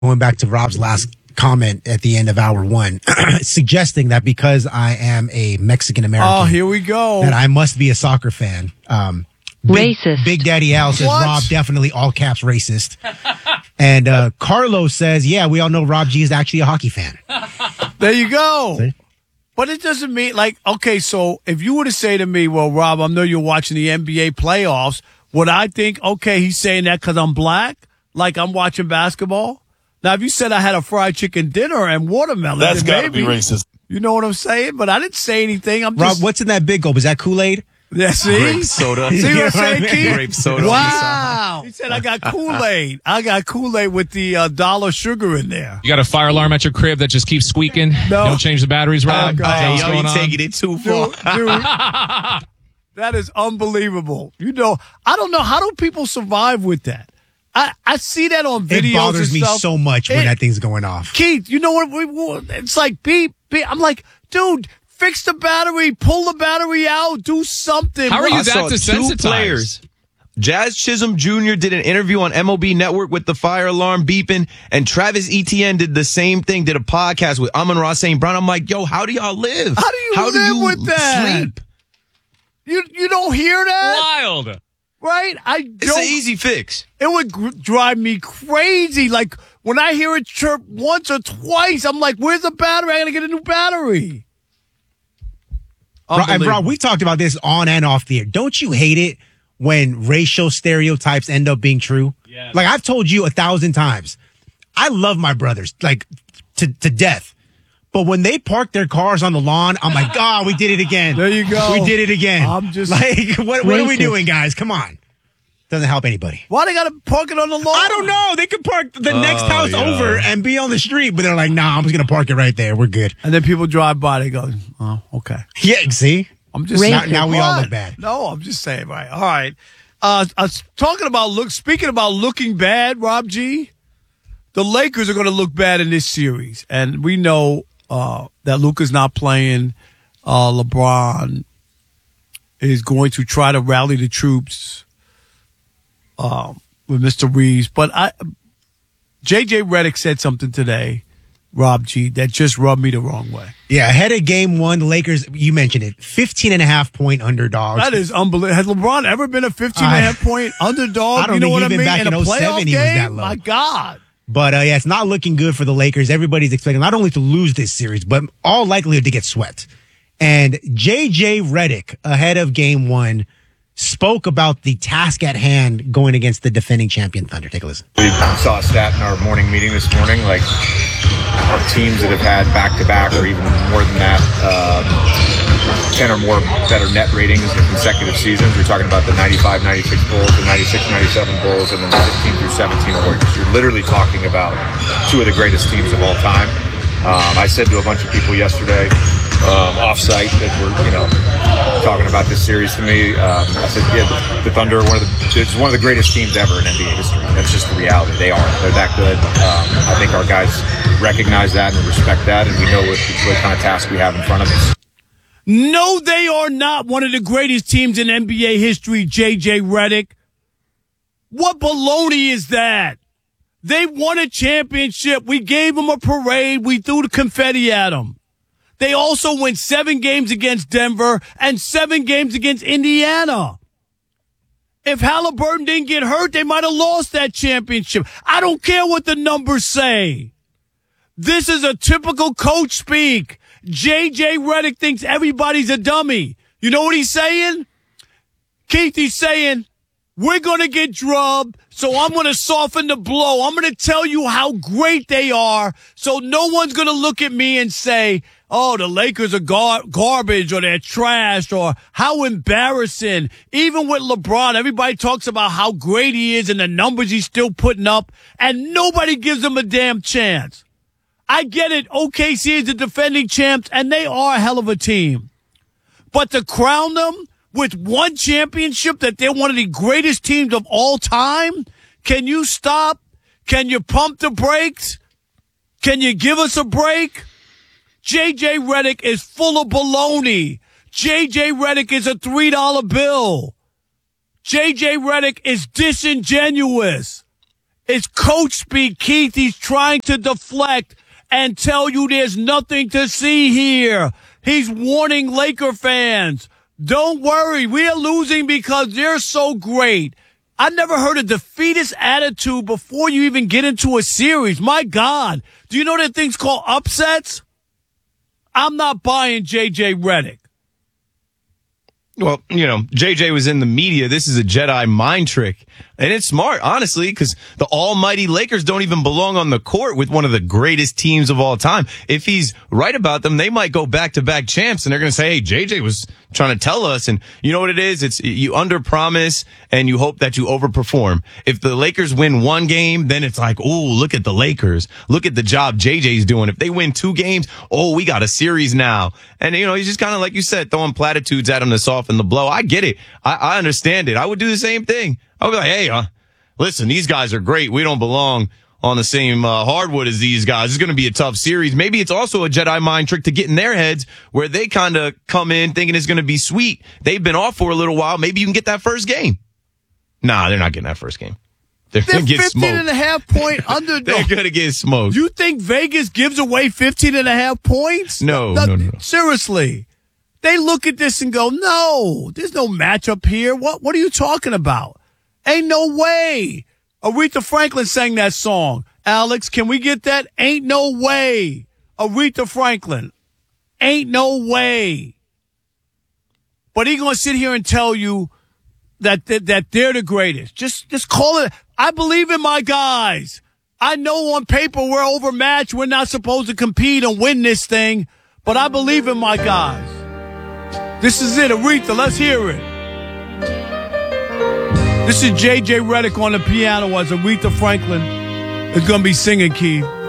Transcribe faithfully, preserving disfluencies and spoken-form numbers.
Going back to Rob's last comment at the end of hour one, suggesting that because I am a Mexican American, oh, here we go, that I must be a soccer fan. Um, big, racist. Big Daddy Al says What? Rob definitely all caps racist, and uh, Carlos says, yeah, we all know Rob G is actually a hockey fan. There you go. See? But it doesn't mean, like, okay, so if you were to say to me, well, Rob, I know you're watching the N B A playoffs, would I think, okay, he's saying that because I'm black, like I'm watching basketball? Now, if you said I had a fried chicken dinner and watermelon, that's got to maybe, be racist. You know what I'm saying? But I didn't say anything. I'm Rob, just, what's in that big gulp? Is that Kool-Aid? yeah, see? Grape soda. See what I'm saying, Yeah, Keith? Grape soda. Wow. He said I got Kool-Aid. I got Kool-Aid with the uh, dollar sugar in there. You got a fire alarm at your crib that just keeps squeaking? No. Don't change the batteries, Rob? Oh, Is that Hey, what's yo, going you on? taking it too far. Dude, dude, that is unbelievable. You know, I don't know. How do people survive with that? I, I see that on videos. It bothers and me stuff. so much when It- that thing's going off. Keith, you know what? We, we, it's like beep, beep. I'm like, dude, fix the battery, pull the battery out, do something. How are you I that saw two desensitized? players. Jazz Chisholm Junior did an interview on M L B Network with the fire alarm beeping, and Travis Etienne did the same thing, did a podcast with Amon-Ra Saint Brown. I'm like, yo, how do y'all live? How do you how live do you with that? sleep? You you don't hear that, Wild. right? I It's don't. an easy fix. It would gr- drive me crazy. Like when I hear it chirp once or twice, I'm like, "Where's the battery? I gotta get a new battery." Rob, and Rob, Unbelievable. we talked about this on and off the air. Don't you hate it when racial stereotypes end up being true? Yes. Like I've told you a thousand times, I love my brothers like to to death. But when they park their cars on the lawn, I'm like, God, we did it again. There you go. We did it again. I'm just- like, what, what are we Racist. doing, guys? Come on. Doesn't help anybody. Why they gotta park it on the lawn? I don't know. They could park the next Oh, house yeah. over and be on the street, but they're like, nah, I'm just going to park it right there. We're good. And then people drive by, they go, "Oh, okay." Yeah, see? I'm just Now, saying. now we all What? look bad. No, I'm just saying, right. All right. Uh, I was talking about look, speaking about looking bad, Rob G, the Lakers are going to look bad in this series. And we know uh, that Luka's not playing. Uh, LeBron is going to try to rally the troops um, with Mister Reeves. But I, J J Redick said something today, Rob G, that just rubbed me the wrong way. Yeah, ahead of game one, the Lakers, you mentioned it, fifteen and a half point underdogs. That is unbelievable. Has LeBron ever been a fifteen and a half point underdog? I don't you know think what I even mean? back in in a oh playoff seven he was game? that low. My God. But uh, yeah, it's not looking good for the Lakers. Everybody's expecting not only to lose this series, but all likelihood to get swept. And J J Redick, ahead of game one, spoke about the task at hand going against the defending champion Thunder. Take a listen. We saw a stat in our morning meeting this morning, like our teams that have had back-to-back or even more than that, um, ten or more better net ratings in consecutive seasons. We're talking about the ninety-five ninety-six Bulls, the ninety-six ninety-seven Bulls, and then the fifteen through seventeen Warriors. You're literally talking about two of the greatest teams of all time. Um, I said to a bunch of people yesterday, um, off-site, that were, you know, talking about this series to me. Um, I said, yeah, the, the Thunder are one of the, it's one of the greatest teams ever in N B A history. That's just the reality. They are. They're that good. Um, I think our guys recognize that and respect that, and we know what, what kind of task we have in front of us. No, they are not one of the greatest teams in N B A history, J J Redick. What baloney is that? They won a championship. We gave them a parade. We threw the confetti at them. They also went seven games against Denver and seven games against Indiana. If Halliburton didn't get hurt, they might have lost that championship. I don't care what the numbers say. This is a typical coach speak. J J Redick thinks everybody's a dummy. You know what he's saying? Keith, he's saying, we're going to get drubbed, so I'm going to soften the blow. I'm going to tell you how great they are, so no one's going to look at me and say, oh, the Lakers are gar- garbage or they're trash or how embarrassing. Even with LeBron, everybody talks about how great he is and the numbers he's still putting up, and nobody gives him a damn chance. I get it. O K C is the defending champs, and they are a hell of a team. But to crown them with one championship that they're one of the greatest teams of all time, can you stop? Can you pump the brakes? Can you give us a break? J J Redick is full of baloney. J J Redick is a three dollar bill. J J Redick is disingenuous. It's coach speak, Keith. He's trying to deflect and tell you there's nothing to see here. He's warning Laker fans. Don't worry. We are losing because they're so great. I never heard a defeatist attitude before you even get into a series. My God. Do you know that thing's called upsets? I'm not buying J J Redick. Well, you know, J J was in the media. This is a Jedi mind trick. And it's smart, honestly, because the almighty Lakers don't even belong on the court with one of the greatest teams of all time. If he's right about them, they might go back-to-back champs, and they're going to say, hey, J J was trying to tell us. And you know what it is? It's you under-promise, and you hope that you overperform. If the Lakers win one game, then it's like, oh, look at the Lakers. Look at the job J J's doing. If they win two games, oh, we got a series now. And, you know, he's just kind of, like you said, throwing platitudes at him to soften the blow. I get it. I, I understand it. I would do the same thing. I would be like, hey, uh, listen, these guys are great. We don't belong on the same uh, hardwood as these guys. It's going to be a tough series. Maybe it's also a Jedi mind trick to get in their heads where they kind of come in thinking it's going to be sweet. They've been off for a little while. Maybe you can get that first game. Nah, they're not getting that first game. They're, They're going to get fifteen smoked. and a half point underdog. They're going to get smoked. You think Vegas gives away fifteen and a half points? No, no, no, no. Seriously. They look at this and go, no, there's no matchup here. What, what are you talking about? Ain't no way. Aretha Franklin sang that song. Alex, can we get that? Ain't no way. Aretha Franklin. Ain't no way. But he gonna sit here and tell you that, that that they're the greatest. Just just call it. I believe in my guys. I know on paper we're overmatched. We're not supposed to compete and win this thing. But I believe in my guys. This is it, Aretha. Let's hear it. This is J J Redick on the piano as Aretha Franklin is going to be singing, Keith.